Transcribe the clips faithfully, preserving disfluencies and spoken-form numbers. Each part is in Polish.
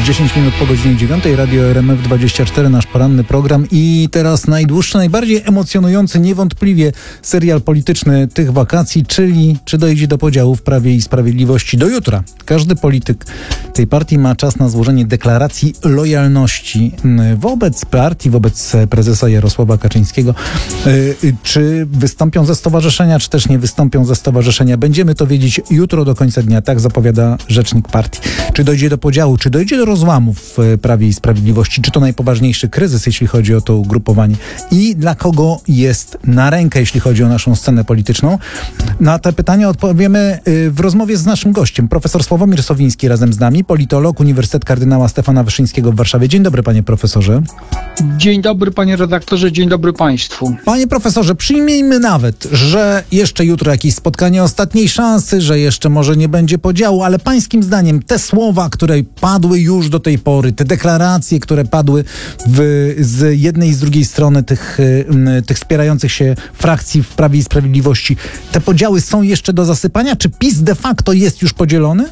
dziesięć minut po godzinie dziewiątej, Radio R M F dwadzieścia cztery, nasz poranny program i teraz najdłuższy, najbardziej emocjonujący niewątpliwie serial polityczny tych wakacji, czyli czy dojdzie do podziału w Prawie i Sprawiedliwości do jutra. Każdy polityk tej partii ma czas na złożenie deklaracji lojalności wobec partii, wobec prezesa Jarosława Kaczyńskiego. Czy wystąpią ze stowarzyszenia, czy też nie wystąpią ze stowarzyszenia? Będziemy to wiedzieć jutro do końca dnia, tak zapowiada rzecznik partii. Czy dojdzie do podziału, czy dojdzie do rozłamów w Prawie i Sprawiedliwości, czy to najpoważniejszy kryzys, jeśli chodzi o to ugrupowanie i dla kogo jest na rękę, jeśli chodzi o naszą scenę polityczną? Na te pytania odpowiemy w rozmowie z naszym gościem, profesor Sławomir Sowiński razem z nami, politolog, Uniwersytet Kardynała Stefana Wyszyńskiego w Warszawie. Dzień dobry, panie profesorze. Dzień dobry, panie redaktorze, dzień dobry państwu. Panie profesorze, przyjmijmy nawet, że jeszcze jutro jakieś spotkanie ostatniej szansy, że jeszcze może nie będzie podziału, ale pańskim zdaniem te słowa, które padły już do tej pory, te deklaracje, które padły w, z jednej i z drugiej strony tych, tych wspierających się frakcji w Prawie i Sprawiedliwości, te podziały są jeszcze do zasypania? Czy PiS de facto jest już podzielony?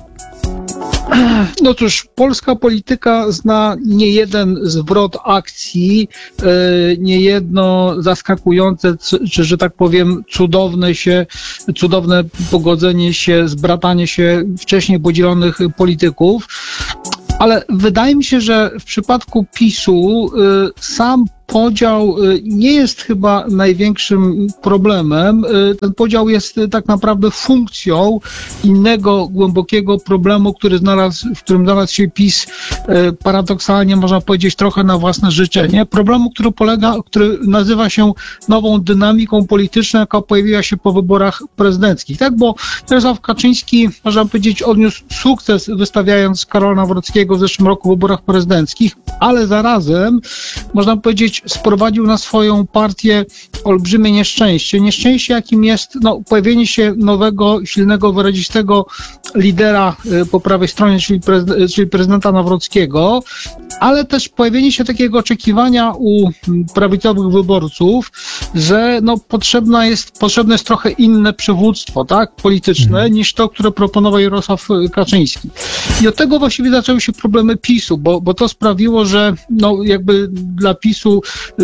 No cóż, polska polityka zna nie jeden zwrot akcji, nie jedno zaskakujące, czy że tak powiem cudowne się, cudowne pogodzenie się, zbratanie się wcześniej podzielonych polityków. Ale wydaje mi się, że w przypadku PiSu sam podział nie jest chyba największym problemem. Ten podział jest tak naprawdę funkcją innego głębokiego problemu, który znalazł, w którym znalazł się PiS paradoksalnie, można powiedzieć, trochę na własne życzenie. Problemu, który polega, który nazywa się nową dynamiką polityczną, jaka pojawiła się po wyborach prezydenckich. Tak, bo Jarosław Kaczyński, można powiedzieć, odniósł sukces, wystawiając Karola Nawrockiego w zeszłym roku w wyborach prezydenckich, ale zarazem, można powiedzieć, sprowadził na swoją partię olbrzymie nieszczęście. Nieszczęście, jakim jest no, pojawienie się nowego, silnego, wyrazistego lidera po prawej stronie, czyli, prezyd- czyli prezydenta Nawrockiego, ale też pojawienie się takiego oczekiwania u prawicowych wyborców, że no, potrzebna jest, potrzebne jest trochę inne przywództwo, tak, polityczne, hmm. niż to, które proponował Jarosław Kaczyński. I od tego właściwie zaczęły się problemy PiSu, bo, bo to sprawiło, że no, jakby dla PiSu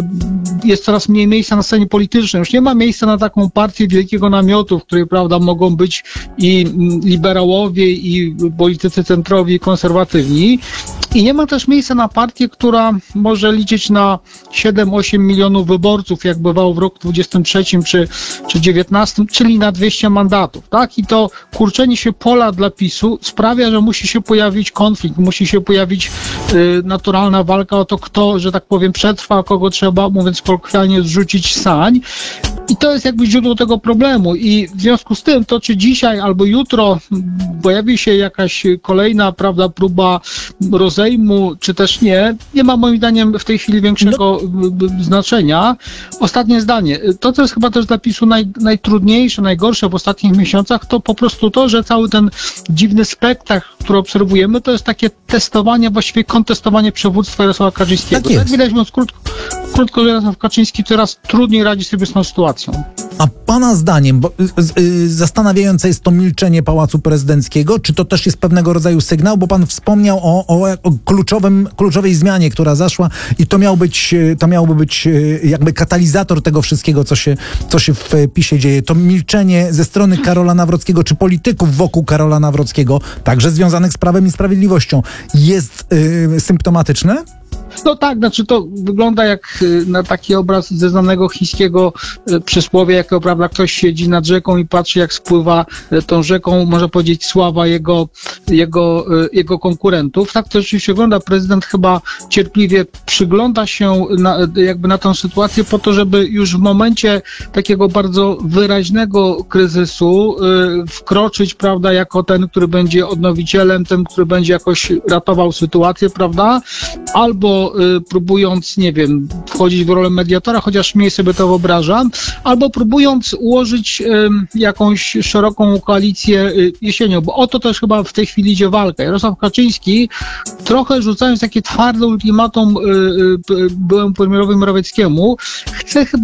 jest coraz mniej miejsca na scenie politycznej. Już nie ma miejsca na taką partię wielkiego namiotu, w której, prawda, mogą być i liberałowie, i politycy centrowi, i konserwatywni. I nie ma też miejsca na partię, która może liczyć na siedem osiem milionów wyborców, jak bywało w roku dwudziestym trzecim czy, czy dziewiętnastym, czyli na dwieście mandatów, tak? I to kurczenie się pola dla PiSu sprawia, że musi się pojawić konflikt, musi się pojawić y, naturalna walka o to, kto, że tak powiem, przetrwa, kogo trzeba, mówiąc kolokwialnie, zrzucić sań. I to jest jakby źródło tego problemu. I w związku z tym, to czy dzisiaj albo jutro pojawi się jakaś kolejna, prawda, próba rozejmu, czy też nie, nie ma moim zdaniem w tej chwili większego no. znaczenia. Ostatnie zdanie. To, co jest chyba też dla PiSu naj, najtrudniejsze, najgorsze w ostatnich miesiącach, to po prostu to, że cały ten dziwny spektakl, który obserwujemy, to jest takie testowanie, właściwie kontestowanie przywództwa Jarosława Kaczyńskiego. Tak jest. Tak widać, mówiąc krótko, krótko, że Jarosław Kaczyński coraz trudniej radzi sobie z tą sytuacją. A pana zdaniem, bo y, y, zastanawiające jest to milczenie Pałacu Prezydenckiego, czy to też jest pewnego rodzaju sygnał, bo pan wspomniał o, o, o kluczowym, kluczowej zmianie, która zaszła i to miał być, to miałby być jakby katalizator tego wszystkiego, co się, co się w PiSie dzieje. To milczenie ze strony Karola Nawrockiego, czy polityków wokół Karola Nawrockiego, także związanych z Prawem i Sprawiedliwością, jest y, symptomatyczne? No tak, znaczy to wygląda jak na taki obraz ze znanego chińskiego przysłowia, jakiego, prawda, ktoś siedzi nad rzeką i patrzy, jak spływa tą rzeką, można powiedzieć, sława jego, jego, jego konkurentów. Tak to rzeczywiście wygląda. Prezydent chyba cierpliwie przygląda się na, jakby na tę sytuację po to, żeby już w momencie takiego bardzo wyraźnego kryzysu y, wkroczyć, prawda, jako ten, który będzie odnowicielem, ten, który będzie jakoś ratował sytuację, prawda, albo y, próbując, nie wiem, wchodzić w rolę mediatora, chociaż mniej sobie to wyobrażam, albo próbując ułożyć y, jakąś szeroką koalicję y, jesienią, bo o to też chyba w tej chwili idzie walka. Jarosław Kaczyński, trochę rzucając takie twarde ultimatum y, y, byłemu premierowi Morawieckiemu, chce chyba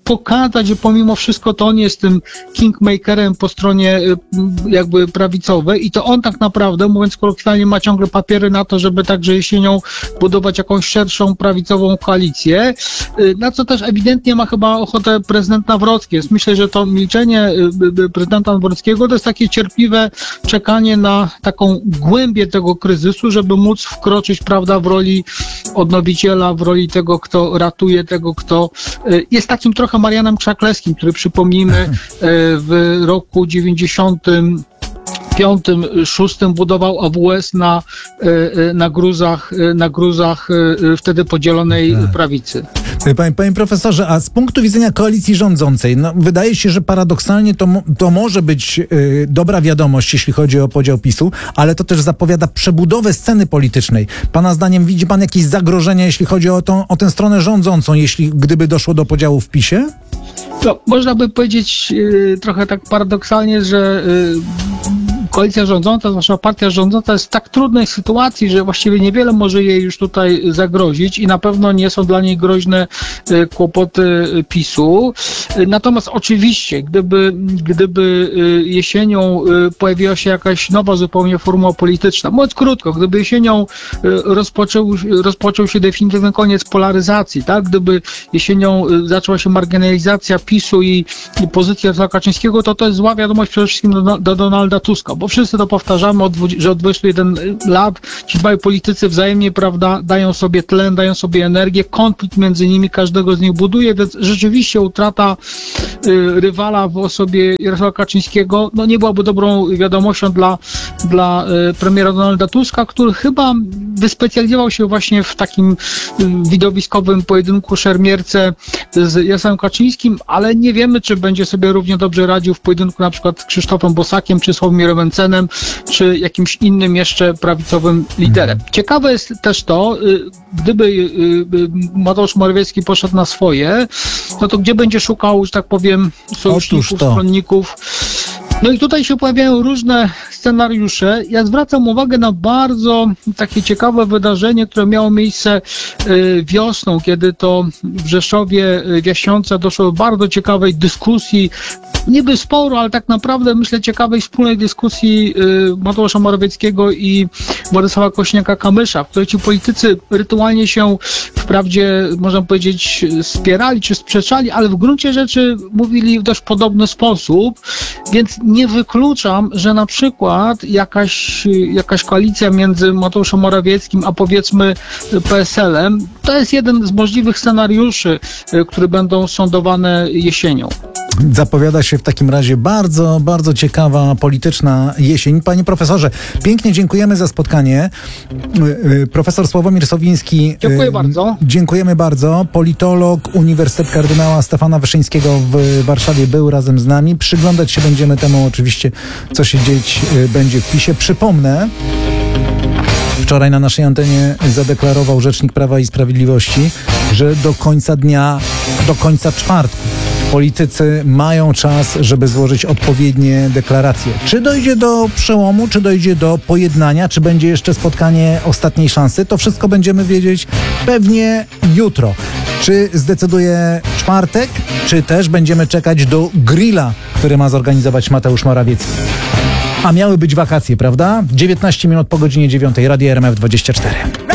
pokazać, że pomimo wszystko to on jest tym kingmakerem po stronie jakby prawicowej i to on tak naprawdę, mówiąc kolokwialnie, ma ciągle papiery na to, żeby także jesienią budować jakąś szerszą prawicową koalicję, na co też ewidentnie ma chyba ochotę prezydent Nawrocki. Jest myślę, że to milczenie prezydenta Nawrockiego to jest takie cierpliwe czekanie na taką głębię tego kryzysu, żeby móc wkroczyć, prawda, w roli odnowiciela, w roli tego, kto ratuje, tego, kto jest takim trochę Marianem Krzaklewskim, który przypomnijmy w roku dziewięćdziesiątym piątym, szóstym budował A W S na, na gruzach, na gruzach wtedy podzielonej tak. prawicy. Panie, panie profesorze, a z punktu widzenia koalicji rządzącej, no, wydaje się, że paradoksalnie to, to może być y, dobra wiadomość, jeśli chodzi o podział PiSu, ale to też zapowiada przebudowę sceny politycznej. Pana zdaniem widzi pan jakieś zagrożenia, jeśli chodzi o, tą, o tę stronę rządzącą, jeśli gdyby doszło do podziału w PiSie? No, można by powiedzieć y, trochę tak paradoksalnie, że y, koalicja rządząca, nasza partia rządząca jest w tak trudnej sytuacji, że właściwie niewiele może jej już tutaj zagrozić i na pewno nie są dla niej groźne y, kłopoty PiSu. Y, natomiast oczywiście, gdyby, gdyby y, jesienią y, pojawiła się jakaś nowa zupełnie formuła polityczna, mówiąc krótko, gdyby jesienią y, rozpoczął, rozpoczął się definitywny koniec polaryzacji, tak? Gdyby jesienią y, zaczęła się marginalizacja PiSu i, i pozycji Jarosława Kaczyńskiego, to to jest zła wiadomość przede wszystkim do, do Donalda Tuska, bo wszyscy to powtarzamy, od, że od dwudziestu jeden lat ci dwaj politycy wzajemnie, prawda, dają sobie tlen, dają sobie energię, konflikt między nimi każdego z nich buduje, więc rzeczywiście utrata y, rywala w osobie Jarosława Kaczyńskiego, no nie byłaby dobrą wiadomością dla, dla y, premiera Donalda Tuska, który chyba wyspecjalizował się właśnie w takim y, widowiskowym pojedynku szermierce z Jarosławem Kaczyńskim, ale nie wiemy, czy będzie sobie równie dobrze radził w pojedynku na przykład z Krzysztofem Bosakiem, czy Sławomirem Mencenem, czy jakimś innym jeszcze prawicowym liderem. Ciekawe jest też to, gdyby Mateusz Morawiecki poszedł na swoje, no to gdzie będzie szukał, że tak powiem, sojuszników, stronników. No i tutaj się pojawiają różne scenariusze. Ja zwracam uwagę na bardzo takie ciekawe wydarzenie, które miało miejsce wiosną, kiedy to w Rzeszowie, w Jaśniące doszło do bardzo ciekawej dyskusji, niby sporu, ale tak naprawdę myślę ciekawej wspólnej dyskusji Mateusza Morawieckiego i Władysława Kośniaka-Kamysza, w której ci politycy rytualnie się wprawdzie, można powiedzieć, spierali czy sprzeczali, ale w gruncie rzeczy mówili w dość podobny sposób, więc nie wykluczam, że na przykład jakaś, jakaś koalicja między Mateuszem Morawieckim a powiedzmy P S L-em, to jest jeden z możliwych scenariuszy, które będą sądowane jesienią. Zapowiada się w takim razie bardzo, bardzo ciekawa polityczna jesień. Panie profesorze, pięknie dziękujemy za spotkanie. Profesor Sławomir Sowiński. Dziękuję bardzo. Dziękujemy bardzo. Politolog, Uniwersytet Kardynała Stefana Wyszyńskiego w Warszawie był razem z nami. Przyglądać się będziemy temu oczywiście, co się dzieć będzie w PiSie. Przypomnę, wczoraj na naszej antenie zadeklarował rzecznik Prawa i Sprawiedliwości, że do końca dnia, do końca czwartku politycy mają czas, żeby złożyć odpowiednie deklaracje. Czy dojdzie do przełomu, czy dojdzie do pojednania, czy będzie jeszcze spotkanie ostatniej szansy, to wszystko będziemy wiedzieć pewnie jutro. Czy zdecyduje czwartek, czy też będziemy czekać do grilla, który ma zorganizować Mateusz Morawiecki. A miały być wakacje, prawda? dziewiętnaście minut po godzinie dziewiątej. Radio R M F dwadzieścia cztery.